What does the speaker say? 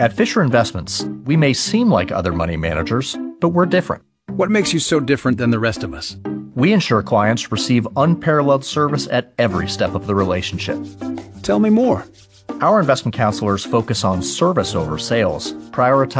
At Fisher Investments, we may seem like other money managers, but we're different. What makes you so different than the rest of us? We ensure clients receive unparalleled service at every step of the relationship. Tell me more. Our investment counselors focus on service over sales, prioritize